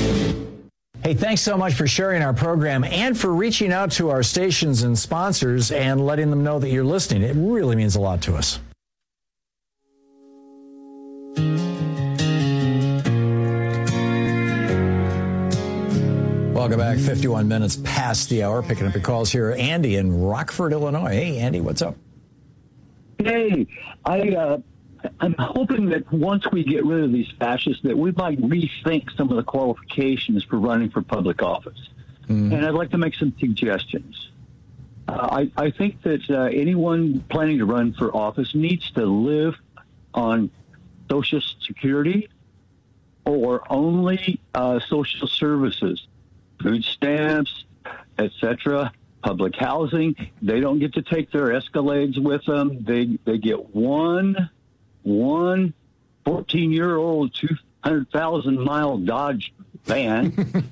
Hey, thanks so much for sharing our program and for reaching out to our stations and sponsors and letting them know that you're listening. It really means a lot to us. Welcome back. 51 minutes past the hour. Picking up your calls here. Andy in Rockford, Illinois. Hey, Andy, what's up? Hey, I'm hoping that once we get rid of these fascists, that we might rethink some of the qualifications for running for public office. And I'd like to make some suggestions. I think that anyone planning to run for office needs to live on Social Security or only social services, food stamps, etc., public housing. They don't get to take their Escalades with them. They get one 14-year-old 200,000-mile Dodge van,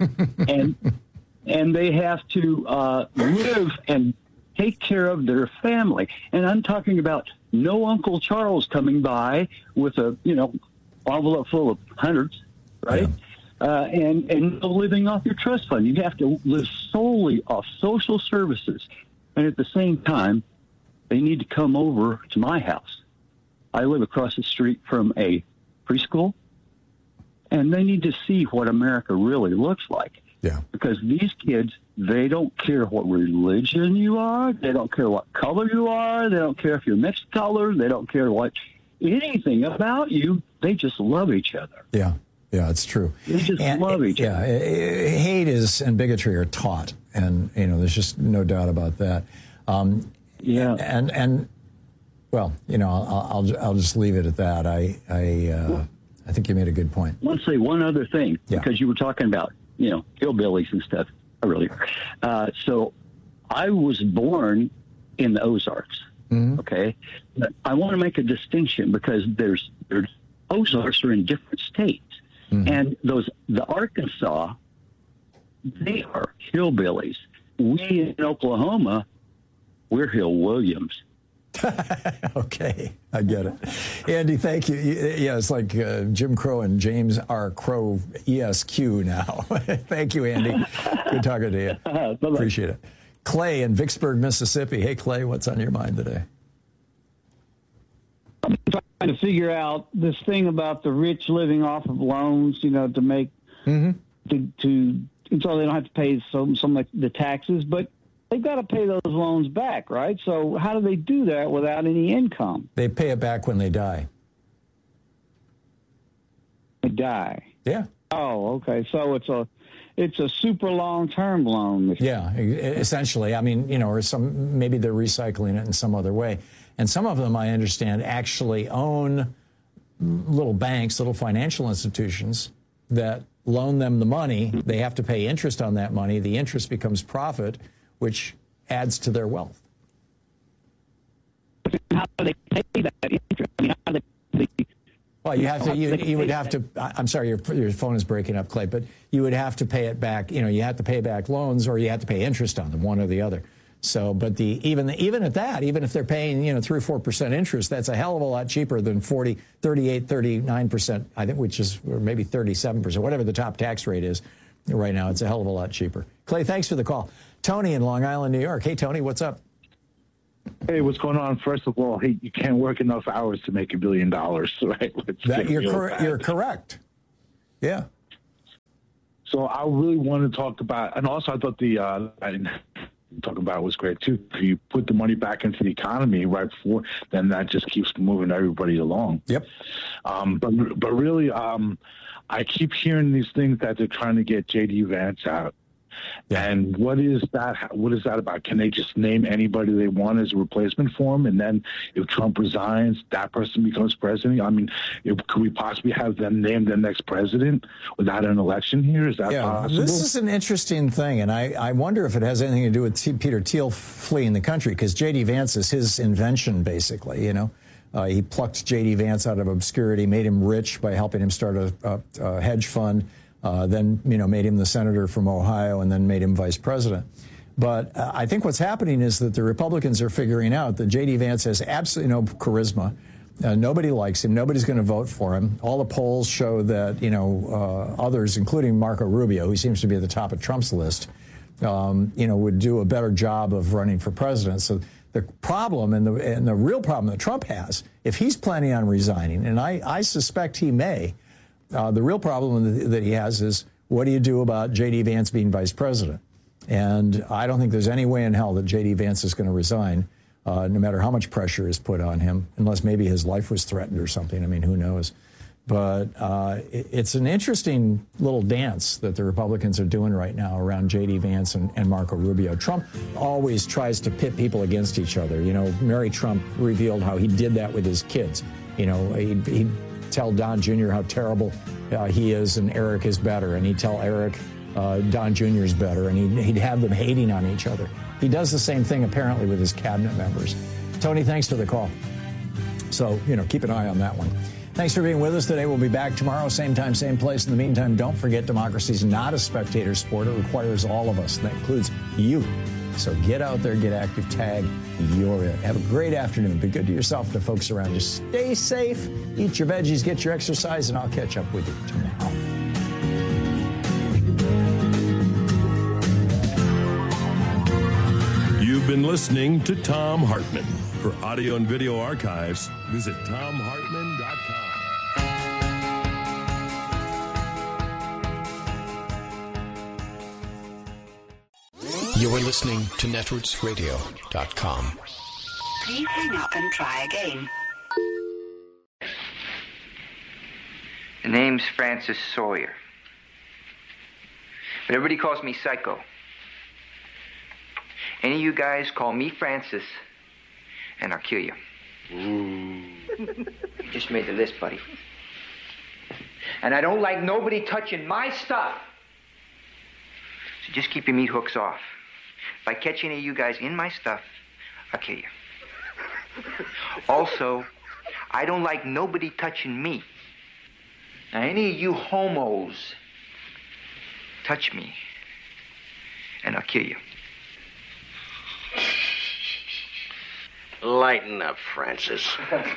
and they have to live and take care of their family. And I'm talking about no Uncle Charles coming by with a envelope full of hundreds, right? Yeah. And living off your trust fund. You have to live solely off social services, and at the same time, they need to come over to my house. I live across the street from a preschool, and they need to see what America really looks like. Yeah. Because these kids, they don't care what religion you are. They don't care what color you are. They don't care if you're mixed color. They don't care anything about you. They just love each other. Yeah. Yeah, it's true. They just love each other. Yeah, hate and bigotry are taught, and there's just no doubt about that. Yeah. And well, I'll just leave it at that. I think you made a good point. I want to say one other thing, because you were talking about, hillbillies and stuff earlier. So I was born in the Ozarks, okay? But I want to make a distinction because there's Ozarks are in different states. And the Arkansas, they are hillbillies. We in Oklahoma, we're Hill Williams. Okay, I get it. Andy, thank you. Yeah, it's like Jim Crow and James R. Crow ESQ now. Thank you, Andy. Good talking to you. Appreciate it. Clay in Vicksburg, Mississippi. Hey, Clay, what's on your mind today? I'm trying to figure out this thing about the rich living off of loans, to make so they don't have to pay some like the taxes, but they've got to pay those loans back, right? So how do they do that without any income? They pay it back when they die. They die. Yeah. Oh, okay. So it's a super long-term loan. Yeah, essentially. I mean, or maybe they're recycling it in some other way. And some of them, I understand, actually own little banks, little financial institutions that loan them the money. They have to pay interest on that money. The interest becomes profit, which adds to their wealth. How do they pay that interest? I mean, how do they well, you have to. You would have to. I'm sorry, your phone is breaking up, Clay. But you would have to pay it back. You have to pay back loans, or you have to pay interest on them, one or the other. So, but even at that, even if they're paying 3 or 4% interest, that's a hell of a lot cheaper than 40, 38, 39%. I think, which is or maybe 37%, whatever the top tax rate is right now. It's a hell of a lot cheaper. Clay, thanks for the call. Tony in Long Island, New York. Hey, Tony, what's up? Hey, what's going on? First of all, hey, you can't work enough hours to make $1 billion, right? You're correct. Yeah. So I really want to talk about, and also I thought talk about was great too. If you put the money back into the economy right before, then that just keeps moving everybody along. Yep. But really, I keep hearing these things that they're trying to get J.D. Vance out. Yeah. And what is that? What is that about? Can they just name anybody they want as a replacement for him? And then if Trump resigns, that person becomes president? I mean, could we possibly have them name the next president without an election here? Is that possible? This is an interesting thing, and I wonder if it has anything to do with Peter Thiel fleeing the country, because J.D. Vance is his invention, basically, He plucked J.D. Vance out of obscurity, made him rich by helping him start a hedge fund, then, made him the senator from Ohio, and then made him vice president. But I think what's happening is that the Republicans are figuring out that J.D. Vance has absolutely no charisma. Nobody likes him. Nobody's going to vote for him. All the polls show that, others, including Marco Rubio, who seems to be at the top of Trump's list, would do a better job of running for president. So the problem and the real problem that Trump has, if he's planning on resigning, and I suspect he may, the real problem that he has is, what do you do about J.D. Vance being vice president? And I don't think there's any way in hell that J.D. Vance is going to resign, no matter how much pressure is put on him, unless maybe his life was threatened or something. I mean, who knows? But it's an interesting little dance that the Republicans are doing right now around J.D. Vance and Marco Rubio. Trump always tries to pit people against each other. Mary Trump revealed how he did that with his kids. He'd tell Don Jr. how terrible he is and Eric is better, and he'd tell Eric Don Jr. is better, and he'd have them hating on each other. He does the same thing, apparently, with his cabinet members. Tony, thanks for the call. So, keep an eye on that one. Thanks for being with us today. We'll be back tomorrow, same time, same place. In the meantime, don't forget, democracy's not a spectator sport. It requires all of us, and that includes you. So get out there, get active, tag, you're it. Have a great afternoon. Be good to yourself and the folks around you. Stay safe, eat your veggies, get your exercise, and I'll catch up with you tomorrow. You've been listening to Thom Hartmann. For audio and video archives, visit ThomHartmann.com. You are listening to NetrootsRadio.com. Please hang up and try again. The name's Francis Sawyer. But everybody calls me Psycho. Any of you guys call me Francis, and I'll kill you. Ooh. You just made the list, buddy. And I don't like nobody touching my stuff. So just keep your meat hooks off. If I catch any of you guys in my stuff, I'll kill you. Also, I don't like nobody touching me. Now, any of you homos touch me, and I'll kill you. Lighten up, Francis.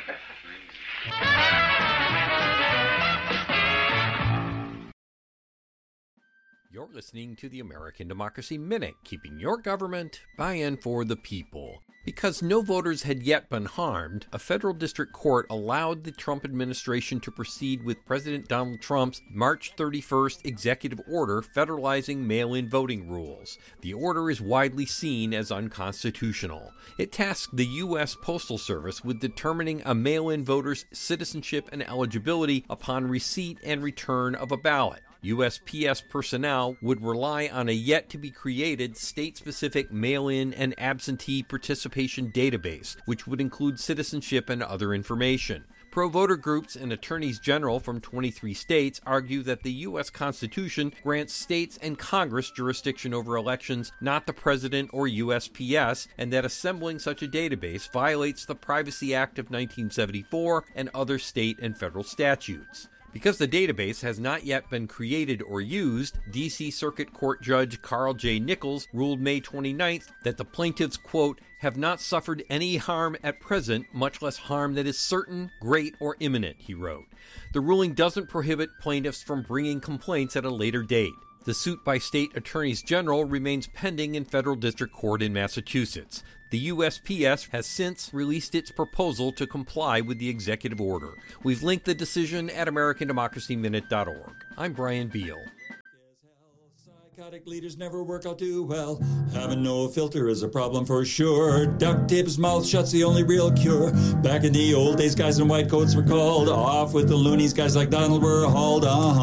You're listening to the American Democracy Minute, keeping your government by and for the people. Because no voters had yet been harmed, a federal district court allowed the Trump administration to proceed with President Donald Trump's March 31st executive order federalizing mail-in voting rules. The order is widely seen as unconstitutional. It tasked the U.S. Postal Service with determining a mail-in voter's citizenship and eligibility upon receipt and return of a ballot. USPS personnel would rely on a yet-to-be-created state-specific mail-in and absentee participation database, which would include citizenship and other information. Pro-voter groups and attorneys general from 23 states argue that the U.S. Constitution grants states and Congress jurisdiction over elections, not the President or USPS, and that assembling such a database violates the Privacy Act of 1974 and other state and federal statutes. Because the database has not yet been created or used, D.C. Circuit Court Judge Carl J. Nichols ruled May 29th that the plaintiffs, quote, have not suffered any harm at present, much less harm that is certain, great, or imminent, he wrote. The ruling doesn't prohibit plaintiffs from bringing complaints at a later date. The suit by state attorneys general remains pending in federal district court in Massachusetts. The USPS has since released its proposal to comply with the executive order. We've linked the decision at AmericanDemocracyMinute.org. I'm Brian Beal. Psychotic leaders never work out too well. Having no filter is a problem for sure. Duct tape his mouth shut's the only real cure. Back in the old days, guys in white coats were called off with the loonies. Guys like Donald were hauled.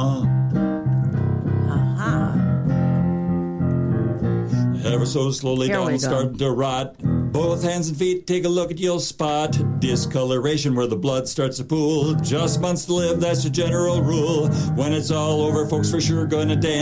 Ever so slowly, Donald's starting to rot. Both hands and feet, take a look at you'll spot discoloration where the blood starts to pool. Just months to live, that's the general rule. When it's all over, folks for sure gonna dance.